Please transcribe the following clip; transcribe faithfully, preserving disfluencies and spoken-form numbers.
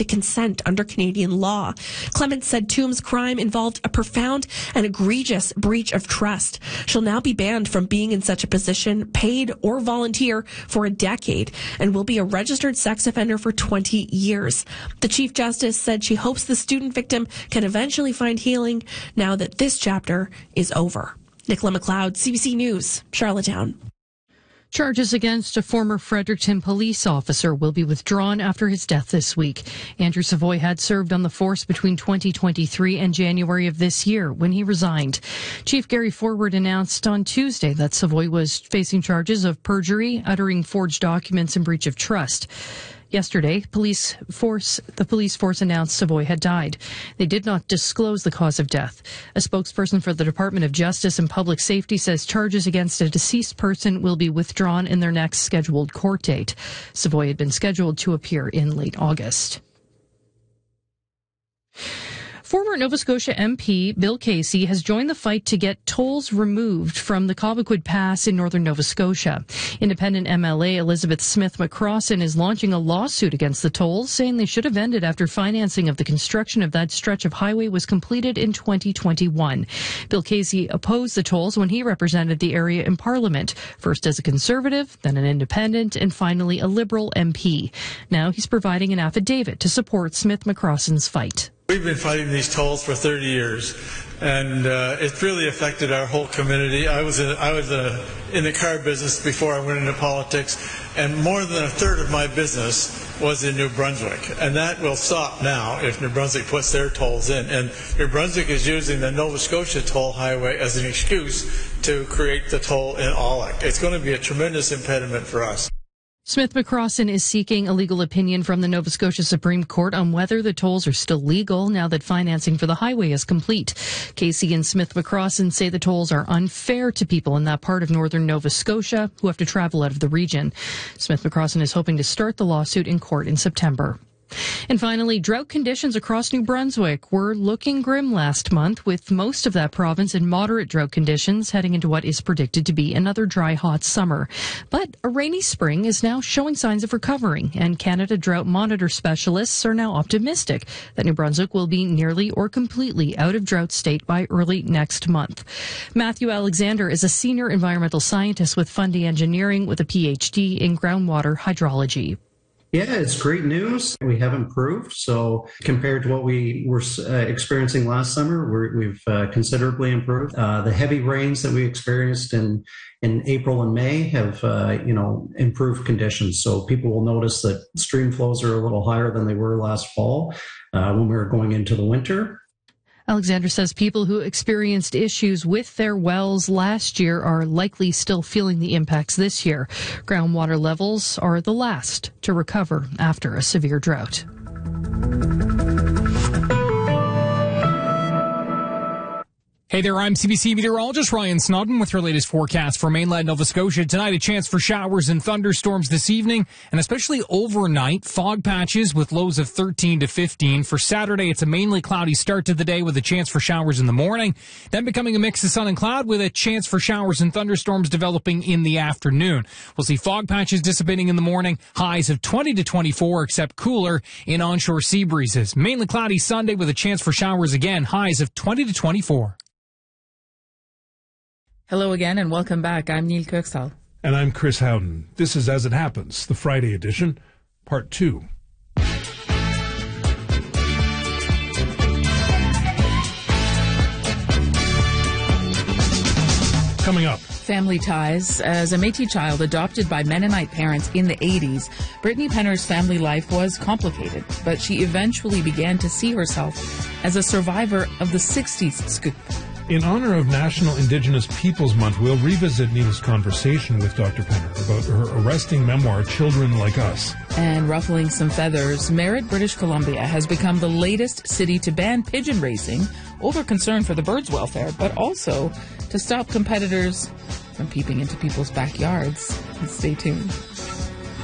consent under Canadian law. Clements said Toombs' crime involved a profound and egregious breach of trust. She'll now be banned from being in such a position, paid or volunteer, for a decade, and will be a registered sex offender for twenty years. The Chief Justice said she hopes the student victim can eventually find healing now that this chapter is over. Nicola McLeod, C B C News, Charlottetown. Charges against a former Fredericton police officer will be withdrawn after his death this week. Andrew Savoy had served on the force between twenty twenty-three and January of this year when he resigned. Chief Gary Forward announced on Tuesday that Savoy was facing charges of perjury, uttering forged documents, and breach of trust. Yesterday, police force, the police force announced Savoy had died. They did not disclose the cause of death. A spokesperson for the Department of Justice and Public Safety says charges against a deceased person will be withdrawn in their next scheduled court date. Savoy had been scheduled to appear in late August. Former Nova Scotia M P Bill Casey has joined the fight to get tolls removed from the Cobequid Pass in northern Nova Scotia. Independent M L A Elizabeth Smith McCrossin is launching a lawsuit against the tolls, saying they should have ended after financing of the construction of that stretch of highway was completed in twenty twenty-one. Bill Casey opposed the tolls when he represented the area in Parliament, first as a Conservative, then an Independent, and finally a Liberal M P. Now he's providing an affidavit to support Smith McCrossin's fight. We've been fighting these tolls for thirty years, and uh, it's really affected our whole community. I was a, I was a, in the car business before I went into politics, and more than a third of my business was in New Brunswick, and that will stop now if New Brunswick puts their tolls in. And New Brunswick is using the Nova Scotia toll highway as an excuse to create the toll in Aulick. It's going to be a tremendous impediment for us. Smith McCrossin is seeking a legal opinion from the Nova Scotia Supreme Court on whether the tolls are still legal now that financing for the highway is complete. Casey and Smith McCrossin say the tolls are unfair to people in that part of northern Nova Scotia who have to travel out of the region. Smith McCrossin is hoping to start the lawsuit in court in September. And finally, drought conditions across New Brunswick were looking grim last month, with most of that province in moderate drought conditions heading into what is predicted to be another dry, hot summer. But a rainy spring is now showing signs of recovering, and Canada Drought Monitor specialists are now optimistic that New Brunswick will be nearly or completely out of drought state by early next month. Matthew Alexander is a senior environmental scientist with Fundy Engineering with a P H D in groundwater hydrology. Yeah, it's great news. We have improved. So compared to what we were uh, experiencing last summer, we're, we've uh, considerably improved. Uh, the heavy rains that we experienced in, in April and May have, uh, you know, improved conditions. So people will notice that stream flows are a little higher than they were last fall uh, when we were going into the winter. Alexander says people who experienced issues with their wells last year are likely still feeling the impacts this year. Groundwater levels are the last to recover after a severe drought. Hey there, I'm C B C meteorologist Ryan Snodden with your latest forecast for mainland Nova Scotia. Tonight, a chance for showers and thunderstorms this evening, and especially overnight, fog patches with lows of thirteen to fifteen. For Saturday, it's a mainly cloudy start to the day with a chance for showers in the morning, then becoming a mix of sun and cloud with a chance for showers and thunderstorms developing in the afternoon. We'll see fog patches dissipating in the morning, highs of twenty to twenty-four, except cooler in onshore sea breezes. Mainly cloudy Sunday with a chance for showers again, highs of twenty to twenty-four. Hello again and welcome back. I'm Neil Kirksall. And I'm Chris Howden. This is As It Happens, the Friday edition, part two. Coming up. Family ties. As a Métis child adopted by Mennonite parents in the eighties, Brittany Penner's family life was complicated, but she eventually began to see herself as a survivor of the sixties scoop. In honor of National Indigenous Peoples Month, we'll revisit Nina's conversation with Doctor Penner about her arresting memoir, Children Like Us. And ruffling some feathers, Merritt, British Columbia has become the latest city to ban pigeon racing over concern for the birds' welfare, but also to stop competitors from peeping into people's backyards. Stay tuned.